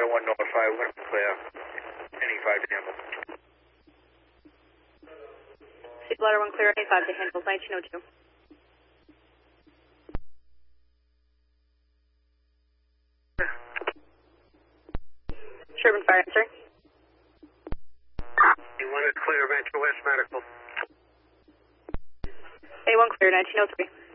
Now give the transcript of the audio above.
1 notify, we're clear. Any 5 to handle. Sea Bladder 1 clear, any 5 to handle, 1902. Sherman Fire, answer. A1 is clear, Metro West Medical. A1 clear, 1903.